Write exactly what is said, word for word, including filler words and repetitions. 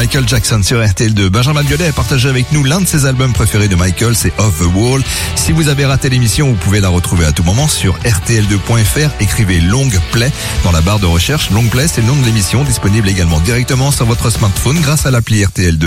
Michael Jackson sur R T L deux. Benjamin Biolay a partagé avec nous l'un de ses albums préférés de Michael, c'est Off the Wall. Si vous avez raté l'émission, vous pouvez la retrouver à tout moment sur R T L deux point F R. Écrivez Long Play dans la barre de recherche. Long Play, c'est le nom de l'émission, disponible également directement sur votre smartphone grâce à l'appli R T L deux.